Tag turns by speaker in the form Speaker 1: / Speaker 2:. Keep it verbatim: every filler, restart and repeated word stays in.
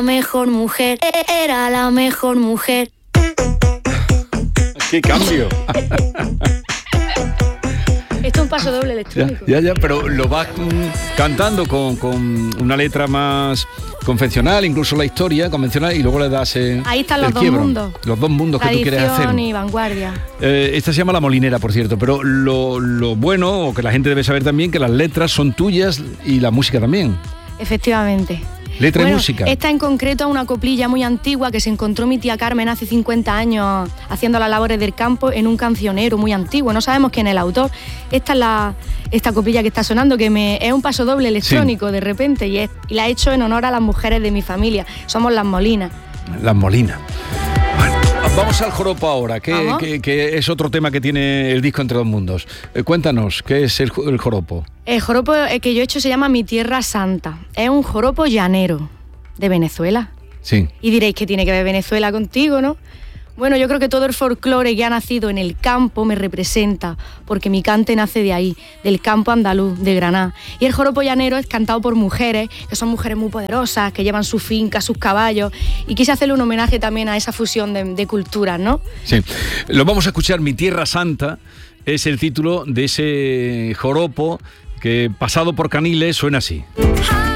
Speaker 1: Mejor mujer, era la mejor mujer.
Speaker 2: ¡Qué cambio!
Speaker 1: Esto es un paso doble electrónico.
Speaker 2: Ya, ya, ya, pero lo vas mm, cantando con, con una letra más convencional, incluso la historia convencional, y luego le das eh,
Speaker 1: Ahí están
Speaker 2: el
Speaker 1: los dos
Speaker 2: quiebro,
Speaker 1: mundos.
Speaker 2: Los dos mundos que tú quieres hacer.
Speaker 1: Tradición y vanguardia.
Speaker 2: Eh, esta se llama La Molinera, por cierto, pero lo, lo bueno, o que la gente debe saber también, que las letras son tuyas y la música también.
Speaker 1: Efectivamente.
Speaker 2: Letra
Speaker 1: Bueno,
Speaker 2: y música.
Speaker 1: Esta en concreto es una coplilla muy antigua que se encontró mi tía Carmen hace cincuenta años haciendo las labores del campo en un cancionero muy antiguo. No sabemos quién es el autor. Esta es la esta coplilla que está sonando, que me es un paso doble electrónico sí. de repente y, es, y la he hecho en honor a las mujeres de mi familia. Somos las Molinas.
Speaker 2: Las Molinas. Bueno, vamos al joropo ahora, que, que, que es otro tema que tiene el disco Entre dos Mundos. Eh, cuéntanos, ¿qué es el, el joropo?
Speaker 1: El joropo que yo he hecho se llama Mi Tierra Santa. Es un joropo llanero de Venezuela.
Speaker 2: Sí.
Speaker 1: Y diréis que tiene que ver Venezuela contigo, ¿no? Bueno, yo creo que todo el folclore que ha nacido en el campo me representa, porque mi cante nace de ahí, del campo andaluz, de Granada. Y el joropo llanero es cantado por mujeres, que son mujeres muy poderosas, que llevan su finca, sus caballos, y quise hacerle un homenaje también a esa fusión de, de culturas, ¿no?
Speaker 2: Sí, lo vamos a escuchar. Mi Tierra Santa es el título de ese joropo que, pasado por Caniles, suena así.